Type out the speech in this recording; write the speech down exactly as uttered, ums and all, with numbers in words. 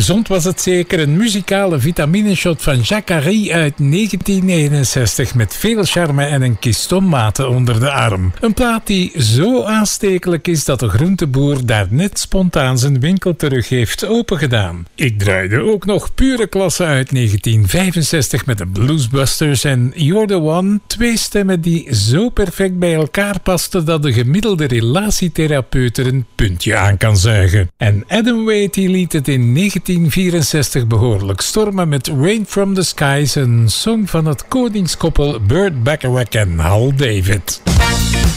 Gezond was het zeker, een muzikale vitamineshot van Jacquerie uit negentien eenenzestig met veel charme en een kistomate onder de arm. Een plaat die zo aanstekelijk is dat de groenteboer daar net spontaan zijn winkel terug heeft opengedaan. Ik draaide ook nog pure klasse uit negentien vijfenzestig met de Bluesbusters en You're the One, twee stemmen die zo perfect bij elkaar pasten dat de gemiddelde relatietherapeut er een puntje aan kan zuigen. En Adam Waite liet het in negentien vierenzestig behoorlijk stormen met Rain from the Skies, een song van het koningskoppel Burt Bacharach en Hal David.